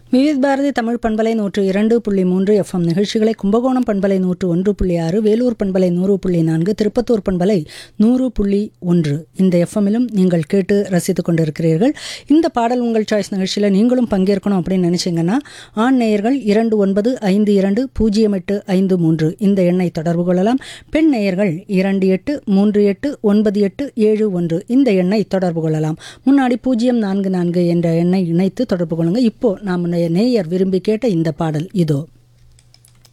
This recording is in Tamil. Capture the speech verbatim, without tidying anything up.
விவித் பாரதி தமிழ் பண்பலை நூற்று இரண்டு புள்ளி மூன்று எஃப்எம் நிகழ்ச்சிகளை கும்பகோணம் பண்பலை நூற்று ஒன்று புள்ளி ஆறு, வேலூர் பண்பலை நூறு புள்ளி நான்கு, திருப்பத்தூர் பண்பலை நூறு புள்ளி ஒன்று இந்த எஃப்எம்மிலும் நீங்கள் கேட்டு ரசித்துக் கொண்டிருக்கிறீர்கள். இந்த பாடல் உங்கள் சாய்ஸ் நிகழ்ச்சியில் நீங்களும் பங்கேற்கணும் அப்படின்னு நினைச்சிங்கன்னா ஆண் நேயர்கள் இரண்டு ஒன்பது ஐந்து இரண்டு பூஜ்ஜியம் எட்டு ஐந்து மூன்று இந்த எண்ணை தொடர்பு கொள்ளலாம். பெண் நேயர்கள் இரண்டு எட்டு மூன்று எட்டு ஒன்பது எட்டு ஏழு ஒன்று இந்த எண்ணை தொடர்பு கொள்ளலாம். முன்னாடி பூஜ்ஜியம் நான்கு நான்கு என்ற எண்ணை இணைத்து தொடர்பு கொள்ளுங்க. இப்போ நாம் நேயர் விரும்பி கேட்ட இந்த பாடல் இதோ.